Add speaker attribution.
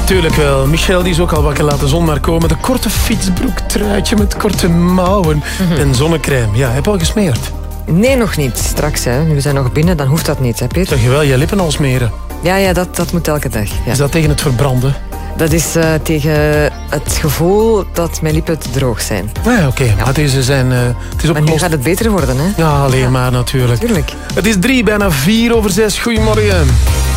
Speaker 1: Tuurlijk wel. Michel die is ook al wakker, laat de zon maar komen. De korte fietsbroek, truitje met korte mouwen en zonnecrème. Ja, heb je al gesmeerd?
Speaker 2: Nee, nog niet. Straks, hè. Nu we zijn nog binnen, dan hoeft dat niet, hè, Peter?
Speaker 1: Zeg je wel, je lippen al smeren.
Speaker 2: Ja, dat moet elke dag. Ja.
Speaker 1: Is dat tegen het verbranden?
Speaker 2: Dat is tegen het gevoel dat mijn lippen te droog zijn.
Speaker 1: Ja, oké. Maar deze zijn... het is
Speaker 2: Maar nu gaat het beter worden, hè?
Speaker 1: Ja, alleen maar natuurlijk.
Speaker 2: Tuurlijk.
Speaker 1: Het is 3, bijna 4 over 6. Goedemorgen.